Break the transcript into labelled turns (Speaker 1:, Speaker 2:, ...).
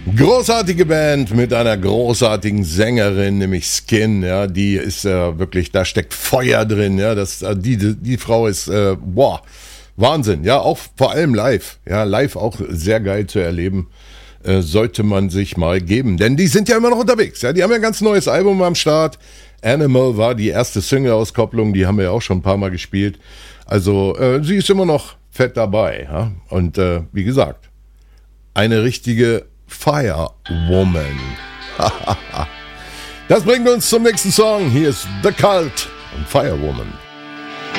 Speaker 1: Großartige Band mit einer großartigen Sängerin, nämlich Skin, ja, die ist wirklich, da steckt Feuer drin, ja, die Frau ist, Wahnsinn, ja, auch vor allem live, ja, live auch sehr geil zu erleben, sollte man sich mal geben, denn die sind ja immer noch unterwegs, ja, die haben ja ein ganz neues Album am Start, Animal war die erste Single-Auskopplung, die haben wir ja auch schon ein paar Mal gespielt, also sie ist immer noch fett dabei, ja, und wie gesagt, eine richtige Firewoman. Das bringt uns zum nächsten Song. Hier ist The Cult und Firewoman.